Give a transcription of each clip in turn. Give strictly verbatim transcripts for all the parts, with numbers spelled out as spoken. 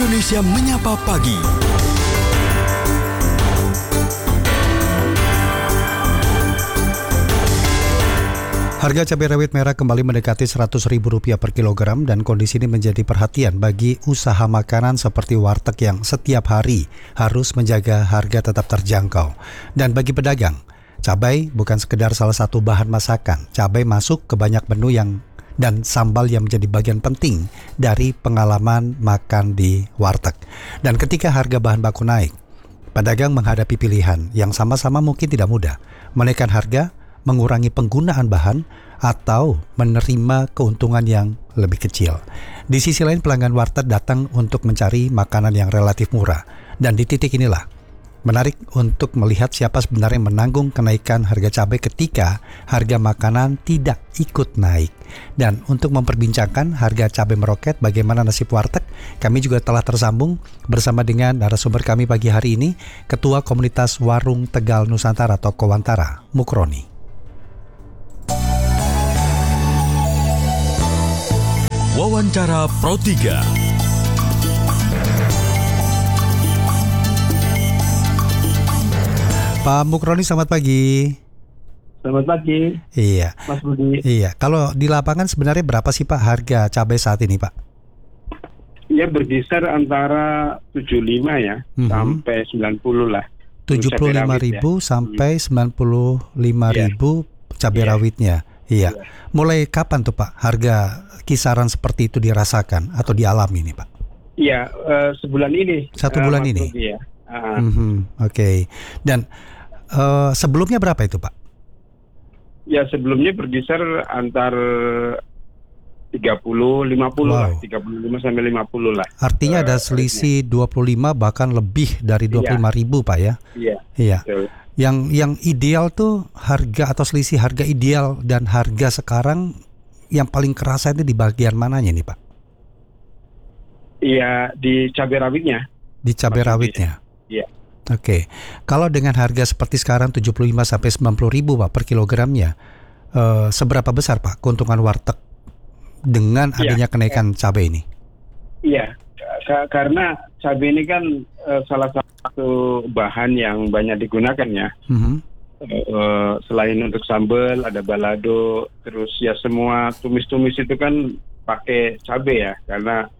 Indonesia Menyapa Pagi. Harga cabai rawit merah kembali mendekati seratus ribu rupiah per kilogram dan kondisi ini menjadi perhatian bagi usaha makanan seperti warteg yang setiap hari harus menjaga harga tetap terjangkau. Dan bagi pedagang, cabai bukan sekedar salah satu bahan masakan. Cabai masuk ke banyak menu yang dan sambal yang menjadi bagian penting dari pengalaman makan di warteg. Dan ketika harga bahan baku naik, pedagang menghadapi pilihan yang sama-sama mungkin tidak mudah, menaikkan harga, mengurangi penggunaan bahan, atau menerima keuntungan yang lebih kecil. Di sisi lain, pelanggan warteg datang untuk mencari makanan yang relatif murah. Dan di titik inilah menarik untuk melihat siapa sebenarnya menanggung kenaikan harga cabai ketika harga makanan tidak ikut naik. Dan untuk memperbincangkan harga cabai meroket, bagaimana nasib warteg, kami juga telah tersambung bersama dengan narasumber kami pagi hari ini, Ketua Komunitas Warung Tegal Nusantara atau Kowantara, Mukroni. Wawancara Pro tiga. Pak Mukroni, selamat pagi. Selamat pagi. Iya. Mas Budi. Iya. Kalau di lapangan sebenarnya berapa sih Pak harga cabai saat ini, Pak? Ya berkisar antara tujuh puluh lima ya mm-hmm. sampai sembilan puluh lah. tujuh puluh lima ribu ya. Sampai hmm. sembilan puluh lima ribu yeah. cabai yeah. rawitnya. Iya. Yeah. Mulai kapan tuh Pak harga kisaran seperti itu dirasakan atau dialami nih Pak? Iya, uh, sebulan ini. Satu bulan uh, ini. Ya. Uh. Mm-hmm. Oke. Okay. Dan uh, sebelumnya berapa itu Pak? Ya sebelumnya berkisar antar tiga puluh lima puluh wow. lah, tiga puluh lima sampai lima puluh lah. Artinya uh, ada selisih harusnya. dua puluh lima bahkan lebih dari dua puluh lima ribu Pak ya? Iya. Iya. Yang yang ideal tuh harga atau selisih harga ideal dan harga sekarang yang paling kerasa itu di bagian mananya nih Pak? Iya, di cabai rawitnya. Di cabai Maksudnya. rawitnya. Iya. Oke, kalau dengan harga seperti sekarang tujuh puluh lima sampai sembilan puluh ribu Pak per kilogramnya, eh, seberapa besar Pak keuntungan warteg dengan adanya ya. kenaikan cabai ini? Iya, K- karena cabai ini kan eh, salah satu bahan yang banyak digunakan ya. Mm-hmm. Eh, selain untuk sambal, ada balado, terus ya semua tumis-tumis itu kan pakai cabai ya, karena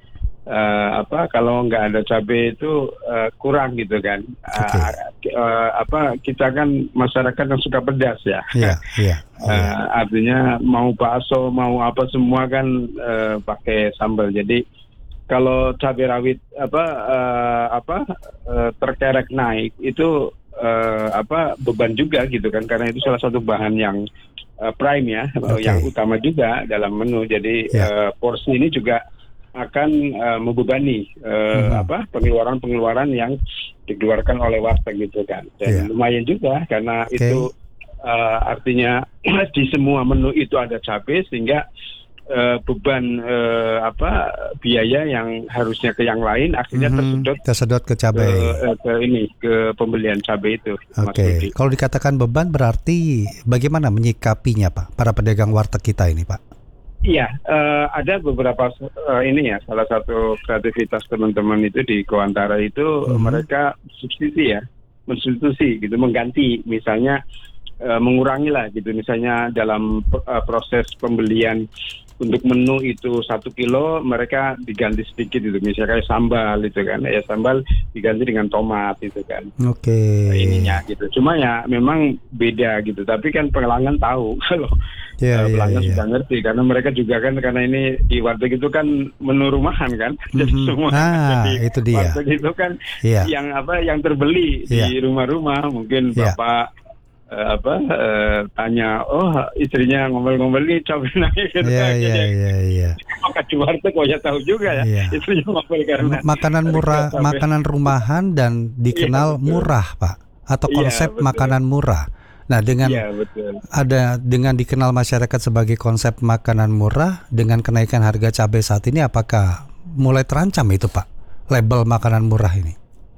Uh, apa kalau nggak ada cabai itu uh, kurang gitu kan. Okay. Uh, uh, apa kita kan masyarakat yang suka pedas ya. Yeah, yeah, yeah. Uh, artinya mau bakso mau apa semua kan uh, pakai sambal. Jadi kalau cabai rawit apa uh, apa uh, terkerek naik itu uh, apa beban juga gitu kan, karena itu salah satu bahan yang uh, prime ya, okay. yang utama juga dalam menu. Jadi yeah. uh, porsi ini juga akan uh, membebani uh, hmm. apa pengeluaran-pengeluaran yang dikeluarkan oleh warteg gitu kan. Dan yeah. lumayan juga karena okay. itu uh, artinya di semua menu itu ada cabai, sehingga uh, beban uh, apa biaya yang harusnya ke yang lain akhirnya hmm. tersedot tersedot ke cabai ke, ke ini ke pembelian cabai itu. Oke. Okay. Kalau dikatakan beban berarti bagaimana menyikapinya Pak para pedagang warteg kita ini Pak? Iya, uh, ada beberapa uh, ini ya, salah satu kreativitas teman-teman itu di Kowantara itu hmm. mereka substitusi ya, mensubstitusi gitu, mengganti, misalnya uh, mengurangi lah gitu, misalnya dalam uh, proses pembelian untuk menu itu satu kilo, mereka diganti sedikit gitu, misalnya kayak sambal itu kan, ya sambal diganti dengan tomat itu kan. Oke. Okay. Ininya gitu, cuma ya memang beda gitu, tapi kan pelanggan tahu kalau yeah, uh, pelanggan yeah, sudah yeah. ngerti, karena mereka juga kan, karena ini di warteg itu kan menu rumahan kan, mm-hmm. jadi semua ah, jadi itu dia. Warteg itu kan yeah. yang apa yang terbeli yeah. di rumah-rumah, mungkin yeah. bapak Uh, apa uh, tanya, oh istrinya ngomel-ngomel nih cabai naik gitu. Iya iya iya iya. Maka di warteg kok ya tahu juga ya. Yeah. Istrinya ngomel karena makanan murah, makanan rumahan dan dikenal yeah, murah Pak, atau konsep yeah, makanan murah. Nah dengan yeah, betul. ada dengan dikenal masyarakat sebagai konsep makanan murah, dengan kenaikan harga cabai saat ini, apakah mulai terancam itu Pak label makanan murah ini?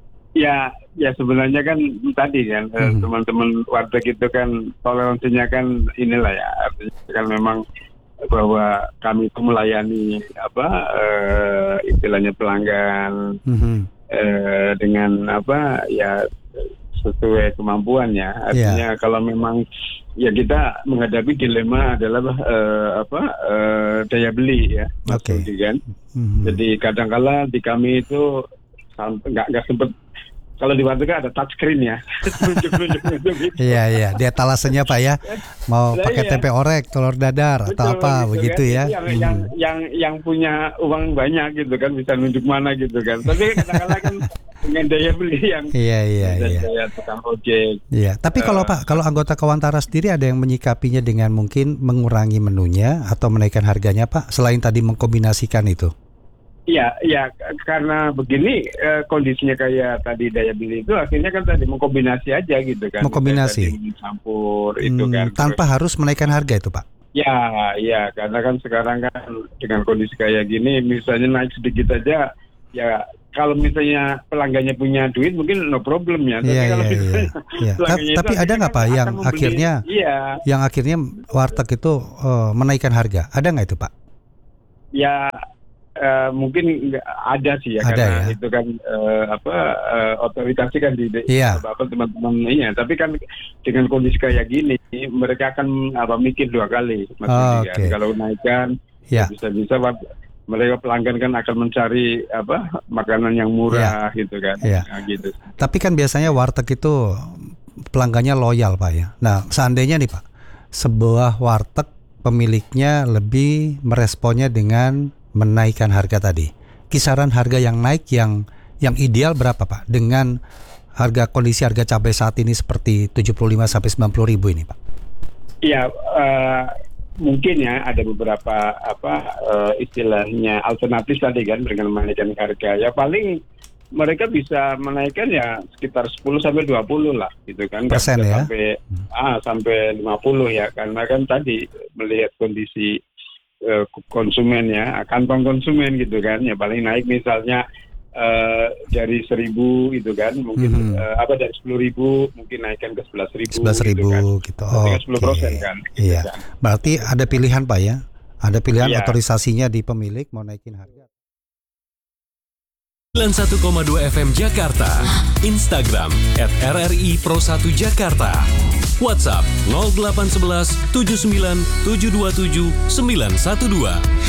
Ya, ya sebenarnya kan tadi kan hmm. teman-teman warteg itu kan toleransinya kan inilah ya, artinya kan memang bahwa kami itu melayani apa uh, istilahnya pelanggan mm-hmm. uh, dengan apa ya sesuai kemampuannya. Artinya yeah. kalau memang ya kita menghadapi dilema adalah uh, apa uh, daya beli ya. Oke. Okay. Kan? Mm-hmm. Jadi kadang-kala di kami itu nggak nggak sempat. Kalau di warteg ada touchscreen ya. Iya iya, di etalasenya Pak ya. Mau nah, pakai iya. tempe orek, telur dadar betul, atau apa gitu begitu kan? ya. Yang, hmm. yang yang yang punya uang banyak gitu kan bisa nunjuk mana gitu kan. Tapi kadang-kadang kan dengan daya beli yang Iya iya iya. Daya tukang ojek. Iya, tapi kalau uh, Pak, kalau anggota Kawantara sendiri ada yang menyikapinya dengan mungkin mengurangi menunya atau menaikkan harganya Pak, selain tadi mengkombinasikan itu? Iya, ya karena begini eh, kondisinya kayak tadi daya beli itu akhirnya kan tadi mengkombinasi aja gitu kan. Mengkombinasi. Campur hmm, itu kan. Tanpa terus, harus menaikkan harga itu Pak? Ya, ya karena kan sekarang kan dengan kondisi kayak gini misalnya naik sedikit aja ya kalau misalnya pelanggannya punya duit mungkin no problem ya. Tapi ya, kalau ya, misalnya ya. Tapi ada nggak Pak yang membeli, akhirnya iya. yang akhirnya warteg itu uh, menaikkan harga? Ada nggak itu Pak? Ya. Uh, mungkin ada sih ya ada, karena ya? itu kan uh, apa uh, otoritasnya kan di yeah. apa teman-teman ini ya. Tapi kan dengan kondisi kayak gini mereka akan apa mikir dua kali Mas oh, ya. okay. Kalau naikkan yeah. bisa-bisa mereka pelanggan kan akan mencari apa makanan yang murah yeah. gitu kan yeah. nah, gitu. Tapi kan biasanya warteg itu pelanggannya loyal Pak ya. Nah seandainya nih Pak sebuah warteg pemiliknya lebih meresponnya dengan menaikkan harga tadi. Kisaran harga yang naik yang yang ideal berapa Pak? Dengan harga kondisi harga cabai saat ini seperti tujuh puluh lima sampai sembilan puluh ribu ini Pak. Iya, uh, mungkin ya ada beberapa apa uh, istilahnya alternatif tadi kan dengan menaikkan harga. Ya paling mereka bisa menaikkan ya sekitar sepuluh sampai dua puluh lah gitu kan. Persen ya. Sampai hmm. ah sampai lima puluh ya karena kan tadi melihat kondisi konsumen ya, kantong konsumen gitu kan, ya paling naik misalnya uh, dari seribu gitu kan, mungkin mm-hmm. uh, apa dari sepuluh ribu mungkin naikkan ke sebelas ribu. Sebelas ribu gitu, kan. gitu. Oh, sepuluh persen kan. Gitu iya. Kan. Berarti ada pilihan Pak ya, ada pilihan iya. otorisasinya di pemilik mau naikin harga. sembilan puluh satu koma dua F M Jakarta, Instagram et R R I Pro satu Jakarta, WhatsApp nol delapan satu satu tujuh sembilan tujuh dua tujuh sembilan satu dua.